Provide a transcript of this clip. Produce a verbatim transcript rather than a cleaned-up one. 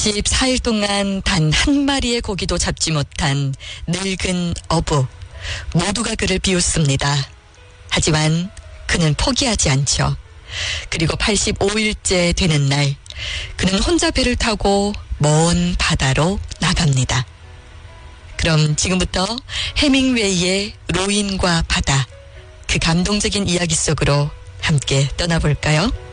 이십사 일 동안 단 한 마리의 고기도 잡지 못한 늙은 어부. 모두가 그를 비웃습니다. 하지만 그는 포기하지 않죠. 그리고 팔십오 일째 되는 날, 그는 혼자 배를 타고 먼 바다로 나갑니다. 그럼 지금부터 해밍웨이의 로인과 바다, 그 감동적인 이야기 속으로 함께 떠나볼까요?